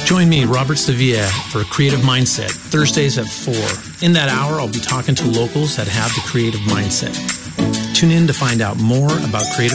Join me, Robert Sevilla, for Creative Mindset, Thursdays at 4. In that hour, I'll be talking to locals that have the creative mindset. Tune in to find out more about creative